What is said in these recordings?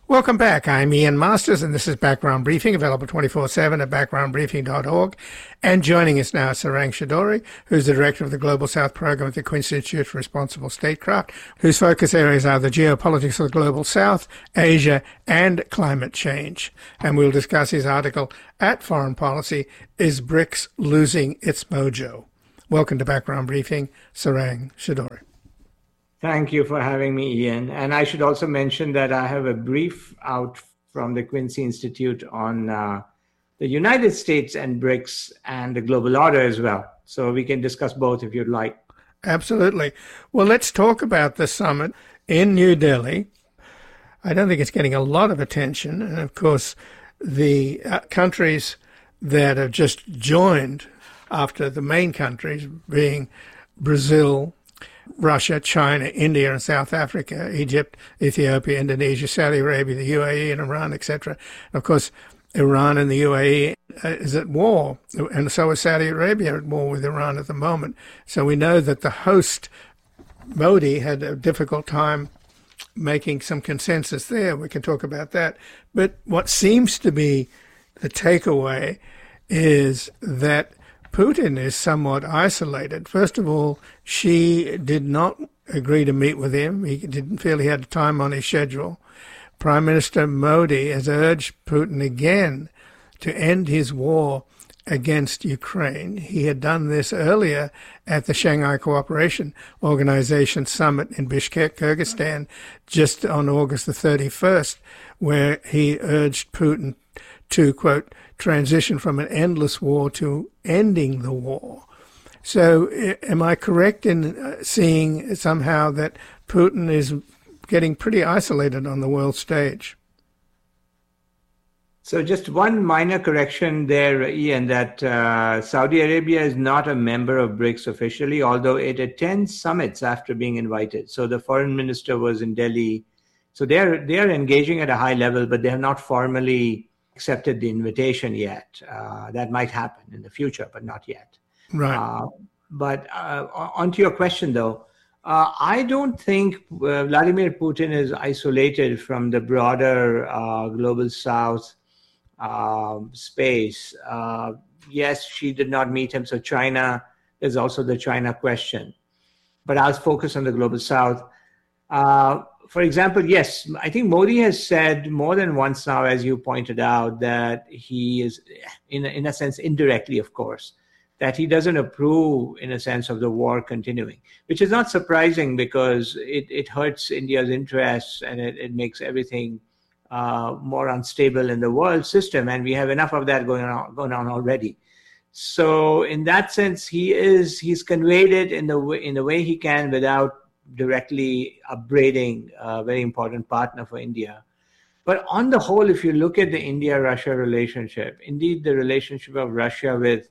Welcome back. I'm Ian Masters, and this is Background Briefing, available 24/7 at backgroundbriefing.org. And joining us now is Sarang Chowdhury, who's the director of the Global South program at the Quincy Institute for Responsible Statecraft, whose focus areas are the geopolitics of the Global South, Asia, and climate change. And we'll discuss his article at Foreign Policy, Is BRICS Losing Its Mojo? Welcome to Background Briefing, Sarang Chowdhury. Thank you for having me, Ian. And I should also mention that I have a brief out from the Quincy Institute on the United States and BRICS and the global order as well. So we can discuss both if you'd like. Absolutely. Well, let's talk about the summit in New Delhi. I don't think it's getting a lot of attention. And of course, the countries that have just joined after the main countries being Brazil, Russia, China, India, and South Africa, Egypt, Ethiopia, Indonesia, Saudi Arabia, the UAE, and Iran, etc. Of course, Iran and the UAE is at war, and so is Saudi Arabia at war with Iran at the moment. So we know that the host, Modi, had a difficult time making some consensus there. We can talk about that. But what seems to be the takeaway is that Putin is somewhat isolated. First of all, Xi did not agree to meet with him. He didn't feel he had time on his schedule. Prime Minister Modi has urged Putin again to end his war against Ukraine. He had done this earlier at the Shanghai Cooperation Organization summit in Bishkek, Kyrgyzstan, just on August the 31st, where he urged Putin to, quote, transition from an endless war to ending the war. So am I correct in seeing somehow that Putin is getting pretty isolated on the world stage? So just one minor correction there, Ian, that Saudi Arabia is not a member of BRICS officially, although it attends summits after being invited. So the foreign minister was in Delhi. So they are engaging at a high level, but they have not formally accepted the invitation yet. That might happen in the future, but not yet. Right. But onto your question, though, I don't think Vladimir Putin is isolated from the broader global South space. Yes, she did not meet him. So China, there's also the China question. But I'll focus on the global South. For example, yes, I think Modi has said more than once now, as you pointed out, that he is, in a sense, indirectly, of course, that he doesn't approve, in a sense, of the war continuing, which is not surprising because it hurts India's interests and it makes everything more unstable in the world system. And we have enough of that going on already. So in that sense, he's conveyed it in the way he can without directly upbraiding a very important partner for India. But on the whole, if you look at the India-Russia relationship, indeed the relationship of Russia with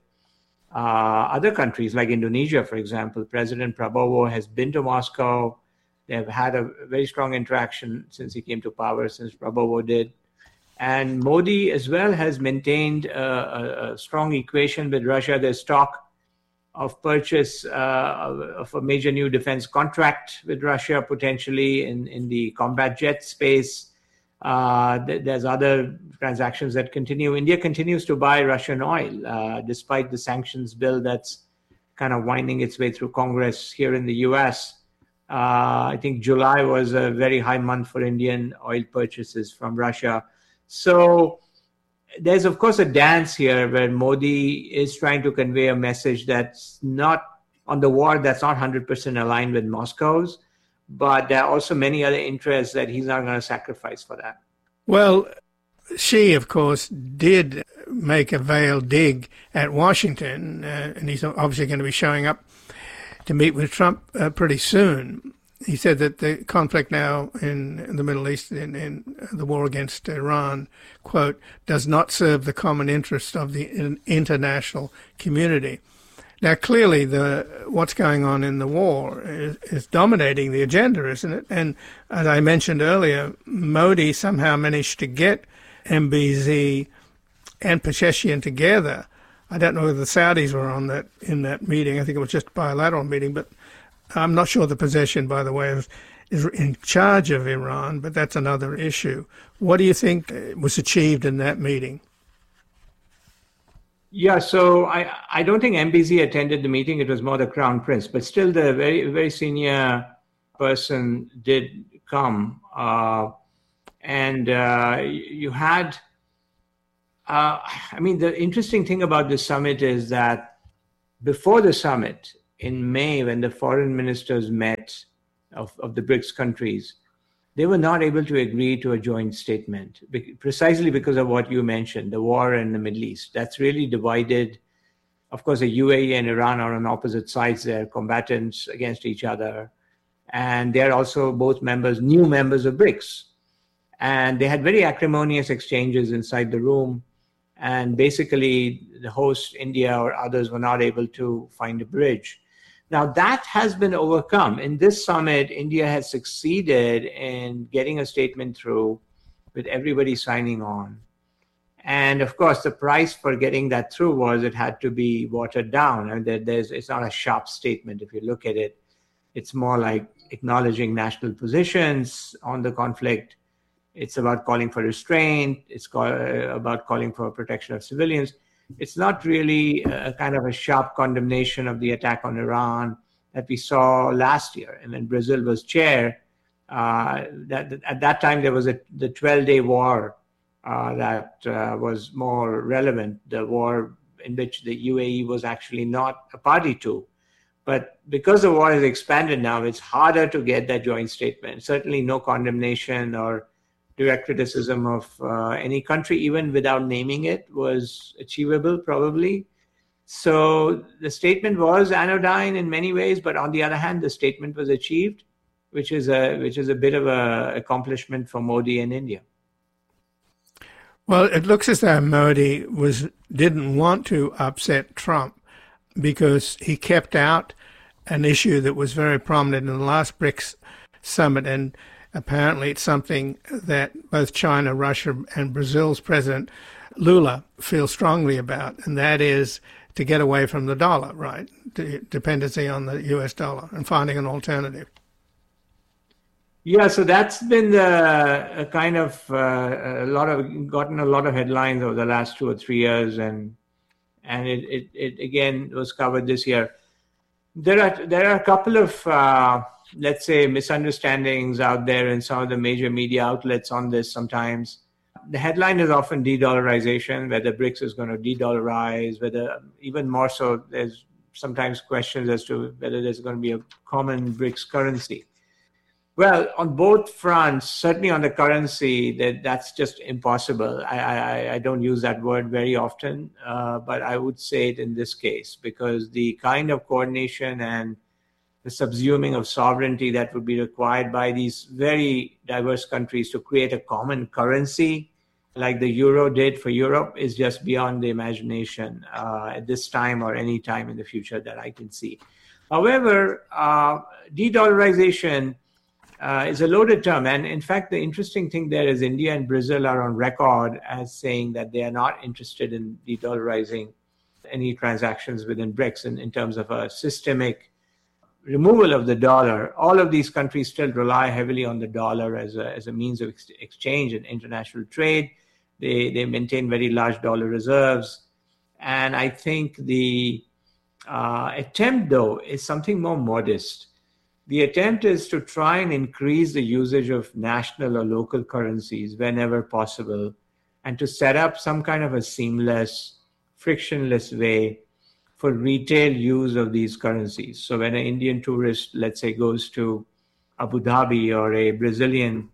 other countries like Indonesia, for example, President Prabowo has been to Moscow. They have had a very strong interaction since he came to power, since Prabowo did. And Modi as well has maintained a strong equation with Russia. There's talk of purchase of a major new defense contract with Russia, potentially in the combat jet space. There's other transactions that continue. India continues to buy Russian oil, despite the sanctions bill that's kind of winding its way through Congress here in the U.S. I think July was a very high month for Indian oil purchases from Russia. So there's, of course, a dance here where Modi is trying to convey a message that's not on the war, that's not 100% aligned with Moscow's, but there are also many other interests that he's not going to sacrifice for that. Well, Xi, of course, did make a veiled dig at Washington, and he's obviously going to be showing up to meet with Trump pretty soon. He said that the conflict now in the Middle East, in the war against Iran, quote, does not serve the common interest of the international community. Now, clearly, what's going on in the war is dominating the agenda, isn't it? And as I mentioned earlier, Modi somehow managed to get MBZ and Pezeshkian together. I don't know whether the Saudis were in that meeting. I think it was just a bilateral meeting, but I'm not sure the Pezeshkian, by the way, is in charge of Iran, but that's another issue. What do you think was achieved in that meeting? Yeah, so I don't think MBZ attended the meeting. It was more the Crown Prince, but still the very, very senior person did come. And you had, the interesting thing about this summit is that before the summit in May, when the foreign ministers met of the BRICS countries, they were not able to agree to a joint statement, precisely because of what you mentioned, the war in the Middle East. That's really divided. Of course, the UAE and Iran are on opposite sides. They're combatants against each other. And they're also both new members of BRICS. And they had very acrimonious exchanges inside the room. And basically, the host, India or others, were not able to find a bridge. Now, that has been overcome. In this summit, India has succeeded in getting a statement through with everybody signing on. And of course, the price for getting that through was it had to be watered down. And it's not a sharp statement. If you look at it, it's more like acknowledging national positions on the conflict. It's about calling for restraint. It's about calling for protection of civilians. It's not really a kind of a sharp condemnation of the attack on Iran that we saw last year. And when Brazil was chair, at that time there was the 12-day war that was more relevant, the war in which the UAE was actually not a party to. But because the war has expanded now, it's harder to get that joint statement. Certainly no condemnation or direct criticism of any country, even without naming it, was achievable, probably. So the statement was anodyne in many ways, but on the other hand, the statement was achieved, which is a bit of an accomplishment for Modi and India. Well, it looks as though Modi didn't want to upset Trump because he kept out an issue that was very prominent in the last BRICS summit, and apparently it's something that both China, Russia, and Brazil's President Lula feel strongly about, and that is to get away from the dollar, right? Dependency on the US dollar and finding an alternative. Yeah, so that's been the kind of gotten a lot of headlines over the last 2 or 3 years, and it again was covered this year. There are a couple of let's say misunderstandings out there in some of the major media outlets on this. Sometimes the headline is often de-dollarization, whether BRICS is going to de-dollarize, whether even more so, there's sometimes questions as to whether there's going to be a common BRICS currency. Well, on both fronts, certainly on the currency, that's just impossible. I don't use that word very often, but I would say it in this case, because the kind of coordination and the subsuming of sovereignty that would be required by these very diverse countries to create a common currency, like the euro did for Europe, is just beyond the imagination at this time or any time in the future that I can see. However, de-dollarization is a loaded term. And in fact, the interesting thing there is India and Brazil are on record as saying that they are not interested in de-dollarizing any transactions within BRICS in terms of a systemic removal of the dollar. All of these countries still rely heavily on the dollar as a means of exchange and international trade. They maintain very large dollar reserves. And I think the attempt, though, is something more modest. The attempt is to try and increase the usage of national or local currencies whenever possible, and to set up some kind of a seamless, frictionless way for retail use of these currencies. So when an Indian tourist, let's say, goes to Abu Dhabi, or a Brazilian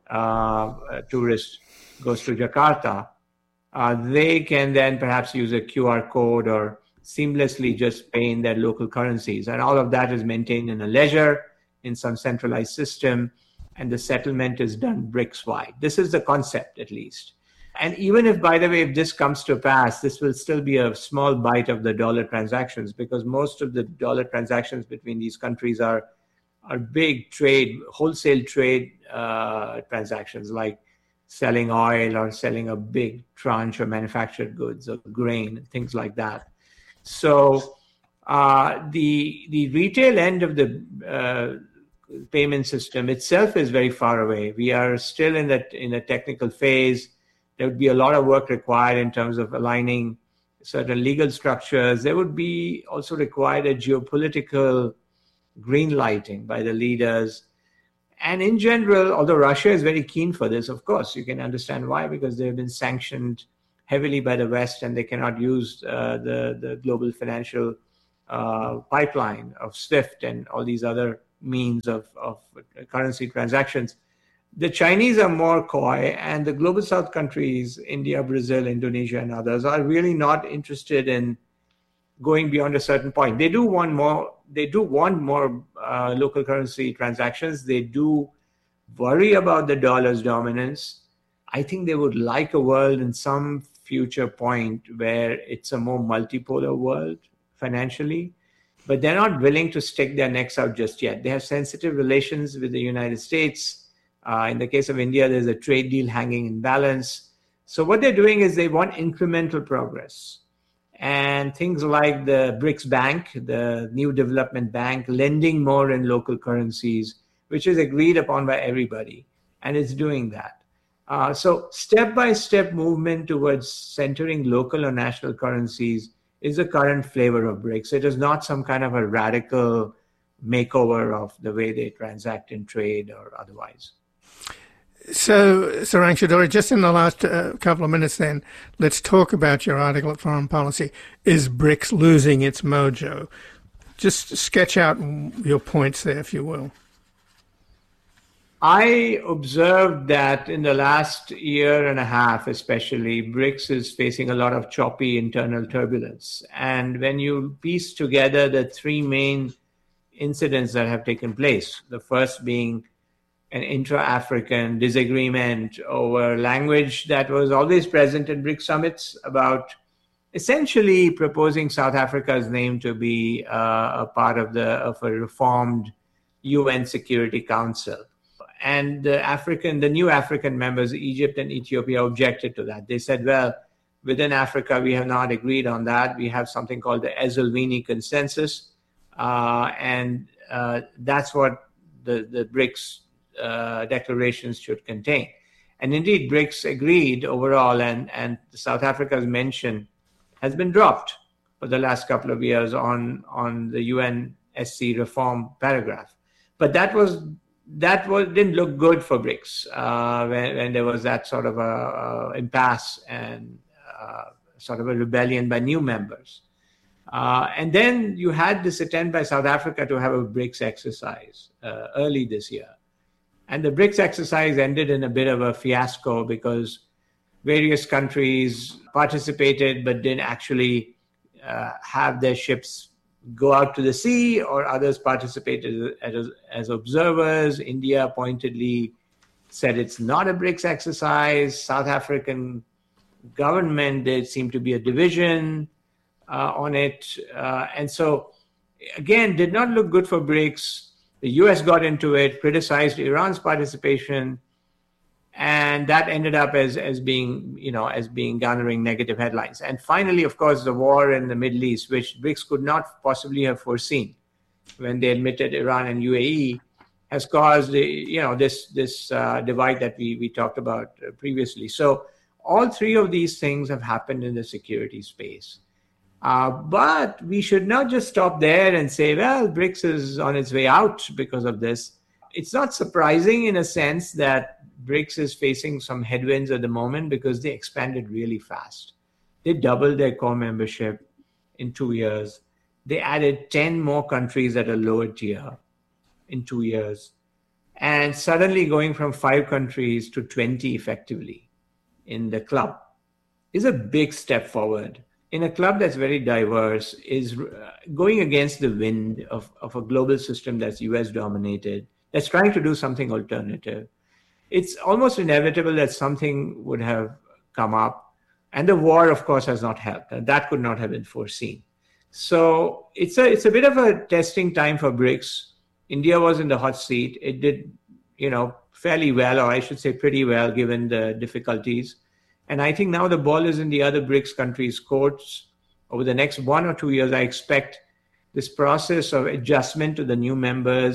tourist goes to Jakarta, they can then perhaps use a QR code or seamlessly just pay in their local currencies. And all of that is maintained in a ledger, in some centralized system, and the settlement is done BRICS-wide. This is the concept, at least. And even if, by the way, if this comes to pass, this will still be a small bite of the dollar transactions, because most of the dollar transactions between these countries are big trade, wholesale trade transactions, like selling oil or selling a big tranche of manufactured goods or grain, things like that. So the retail end of the payment system itself is very far away. We are still in a technical phase. There would be a lot of work required in terms of aligning certain legal structures. There would be also required a geopolitical green lighting by the leaders. And in general, although Russia is very keen for this, of course, you can understand why, because they've been sanctioned heavily by the West and they cannot use the global financial pipeline of SWIFT and all these other means of currency transactions. The Chinese are more coy, and the global South countries, India, Brazil, Indonesia, and others, are really not interested in going beyond a certain point. They do want more. They do want more local currency transactions. They do worry about the dollar's dominance. I think they would like a world in some future point where it's a more multipolar world financially, but they're not willing to stick their necks out just yet. They have sensitive relations with the United States. In the case of India, there's a trade deal hanging in balance. So what they're doing is they want incremental progress. And things like the BRICS Bank, the new development bank, lending more in local currencies, which is agreed upon by everybody. And it's doing that. So step-by-step movement towards centering local or national currencies is the current flavor of BRICS. It is not some kind of a radical makeover of the way they transact in trade or otherwise. So, Sarang Chowdhury, just in the last couple of minutes then, let's talk about your article at Foreign Policy. Is BRICS losing its mojo? Just sketch out your points there, if you will. I observed that in the last year and a half, especially, BRICS is facing a lot of choppy internal turbulence. And when you piece together the three main incidents that have taken place, the first being an intra-African disagreement over language that was always present in BRICS summits about essentially proposing South Africa's name to be a part of a reformed UN Security Council. And the new African members, Egypt and Ethiopia, objected to that. They said, well, within Africa, we have not agreed on that. We have something called the Esselwini Consensus. And that's what the BRICS declarations should contain. And indeed, BRICS agreed overall, and South Africa's mention has been dropped for the last couple of years on the UNSC reform paragraph. But that didn't look good for BRICS when there was that sort of a impasse and sort of a rebellion by new members. And then you had this attempt by South Africa to have a BRICS exercise early this year. And the BRICS exercise ended in a bit of a fiasco because various countries participated but didn't actually have their ships go out to the sea, or others participated as observers. India pointedly said it's not a BRICS exercise. South African government, there seemed to be a division on it. And so, again, did not look good for BRICS. The US got into it, criticized Iran's participation, and that ended up as being garnering negative headlines. And finally, of course, the war in the Middle East, which BRICS could not possibly have foreseen when they admitted Iran and UAE, has caused this divide that we talked about previously. So all three of these things have happened in the security space. But we should not just stop there and say, well, BRICS is on its way out because of this. It's not surprising in a sense that BRICS is facing some headwinds at the moment because they expanded really fast. They doubled their core membership in 2 years. They added 10 more countries at a lower tier in 2 years. And suddenly going from 5 countries to 20 effectively in the club is a big step forward. In a club that's very diverse, is going against the wind of a global system that's US dominated, that's trying to do something alternative. It's almost inevitable that something would have come up. And the war, of course, has not helped. And that could not have been foreseen. So it's a bit of a testing time for BRICS. India was in the hot seat. It did, fairly well, or I should say pretty well, given the difficulties. And I think now the ball is in the other BRICS countries' courts. Over the next 1 or 2 years, I expect this process of adjustment to the new members,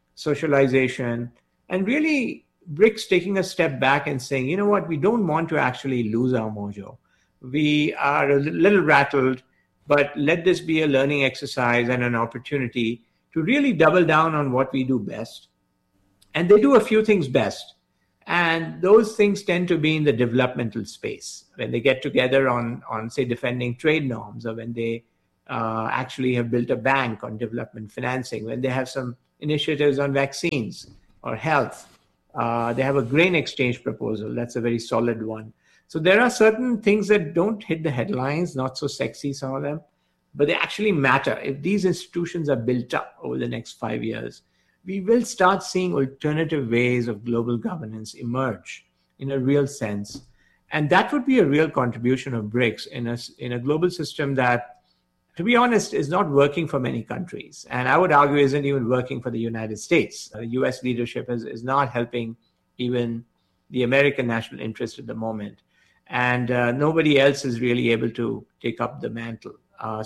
socialization, and really BRICS taking a step back and saying, you know what, we don't want to actually lose our mojo. We are a little rattled, but let this be a learning exercise and an opportunity to really double down on what we do best. And they do a few things best. And those things tend to be in the developmental space, when they get together on say, defending trade norms, or when they actually have built a bank on development financing, when they have some initiatives on vaccines or health. They have a grain exchange proposal. That's a very solid one. So there are certain things that don't hit the headlines, not so sexy, some of them, but they actually matter. If these institutions are built up over the next 5 years, we will start seeing alternative ways of global governance emerge in a real sense. And that would be a real contribution of BRICS in a global system that, to be honest, is not working for many countries. And I would argue isn't even working for the United States. The US leadership is not helping even the American national interest at the moment. And nobody else is really able to take up the mantle. I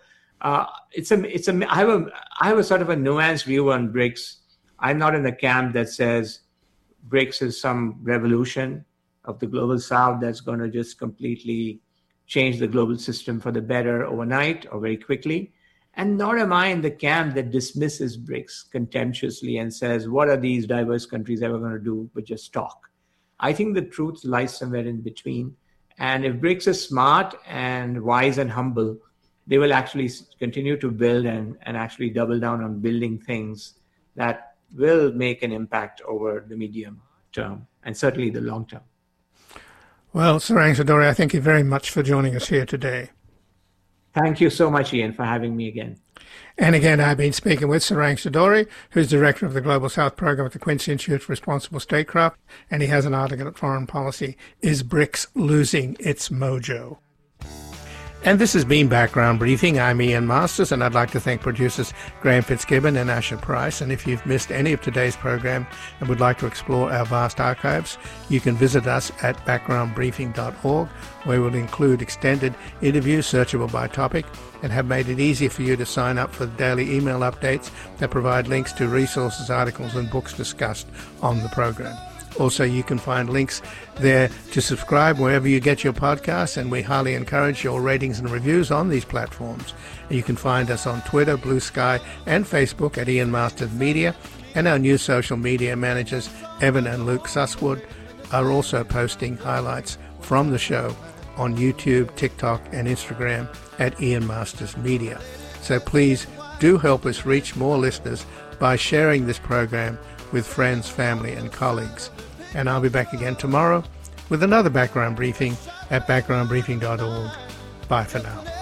have a sort of a nuanced view on BRICS. I'm not in the camp that says BRICS is some revolution of the global South that's going to just completely change the global system for the better overnight or very quickly. And nor am I in the camp that dismisses BRICS contemptuously and says, what are these diverse countries ever going to do but just talk? I think the truth lies somewhere in between. And if BRICS is smart and wise and humble, they will actually continue to build and actually double down on building things that will make an impact over the medium term and certainly the long term. Well, Sarang Chowdhury, I thank you very much for joining us here today. Thank you so much, Ian, for having me again. And again, I've been speaking with Sarang Chowdhury, who's Director of the Global South Program at the Quincy Institute for Responsible Statecraft, and he has an article at Foreign Policy, Is BRICS Losing Its Mojo? And this has been Background Briefing. I'm Ian Masters, and I'd like to thank producers Graham Fitzgibbon and Asher Price. And if you've missed any of today's program and would like to explore our vast archives, you can visit us at backgroundbriefing.org, where we'll include extended interviews searchable by topic and have made it easier for you to sign up for the daily email updates that provide links to resources, articles, and books discussed on the program. Also, you can find links there to subscribe wherever you get your podcasts, and we highly encourage your ratings and reviews on these platforms. You can find us on Twitter, Blue Sky, and Facebook at Ian Masters Media, and our new social media managers, Evan and Luke Susswood, are also posting highlights from the show on YouTube, TikTok, and Instagram at Ian Masters Media. So please do help us reach more listeners by sharing this program with friends, family, and colleagues. And I'll be back again tomorrow with another Background Briefing at backgroundbriefing.org. Bye for now.